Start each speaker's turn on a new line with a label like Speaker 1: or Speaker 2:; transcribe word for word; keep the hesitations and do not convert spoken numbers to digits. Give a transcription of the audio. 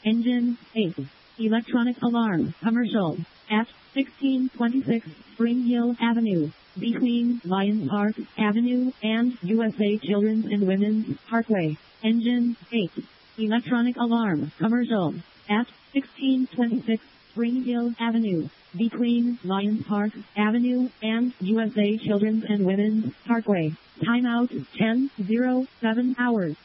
Speaker 1: Engine eight. Electronic alarm commercial at sixteen twenty-six Spring Hill Avenue, between Lions Park Avenue and U S A Children's and Women's Parkway. Engine eight. Electronic alarm commercial at sixteen twenty-six Spring Hill Avenue, between Lions Park Avenue and U S A Children's and Women's Parkway. Timeout ten oh seven hours.